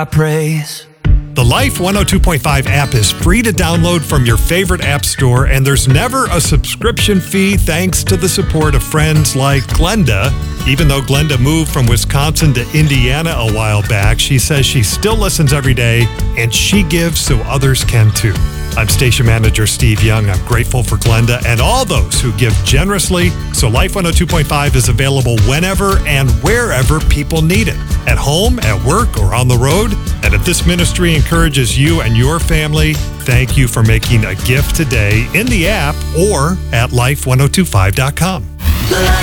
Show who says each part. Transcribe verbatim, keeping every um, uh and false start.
Speaker 1: I praise.
Speaker 2: The Life one oh two point five app is free to download from your favorite app store, and there's never a subscription fee thanks to the support of friends like Glenda. Even though Glenda moved from Wisconsin to Indiana a while back, she says she still listens every day, and she gives so others can too. I'm station manager Steve Young. I'm grateful for Glenda and all those who give generously. So Life one oh two point five is available whenever and wherever people need it. At home, at work, or on the road. And if this ministry encourages you and your family, thank you for making a gift today in the app or at life ten twenty-five dot com.